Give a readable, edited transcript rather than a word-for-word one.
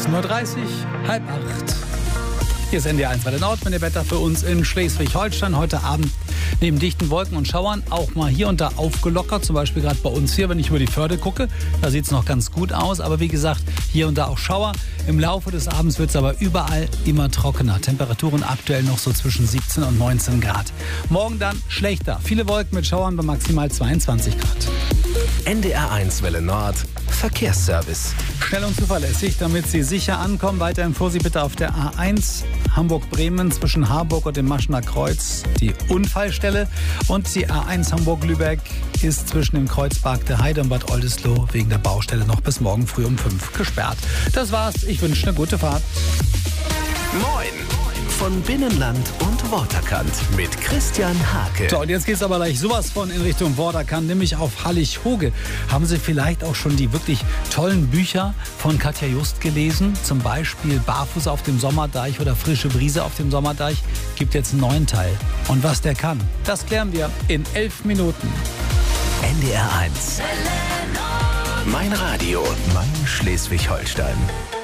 6.30 Uhr, 7:30. Hier ist NDR 1 Welle Nord mit dem Wetter für uns in Schleswig-Holstein. Heute Abend neben dichten Wolken und Schauern auch mal hier und da aufgelockert. Zum Beispiel gerade bei uns hier, wenn ich über die Förde gucke. Da sieht es noch ganz gut aus. Aber wie gesagt, hier und da auch Schauer. Im Laufe des Abends wird es aber überall immer trockener. Temperaturen aktuell noch so zwischen 17 und 19 Grad. Morgen dann schlechter. Viele Wolken mit Schauern bei maximal 22 Grad. NDR 1 Welle Nord Verkehrsservice. Schnell und zuverlässig, damit Sie sicher ankommen. Weiterhin Vorsicht bitte auf der A1 Hamburg-Bremen zwischen Harburg und dem Maschener Kreuz die Unfallstelle. Und die A1 Hamburg-Lübeck ist zwischen dem Kreuzberg der Heide und Bad Oldesloe wegen der Baustelle noch bis morgen früh um 5 gesperrt. Das war's. Ich wünsche eine gute Fahrt. Moin! Von Binnenland und Waterkant mit Christian Hake. So, und jetzt geht's aber gleich sowas von in Richtung Waterkant, nämlich auf Hallig-Hoge. Haben Sie vielleicht auch schon die wirklich tollen Bücher von Katja Just gelesen? Zum Beispiel Barfuß auf dem Sommerdeich oder Frische Brise auf dem Sommerdeich. Gibt jetzt einen neuen Teil. Und was der kann, das klären wir in 11 Minuten. NDR 1. Mein Radio, mein Schleswig-Holstein.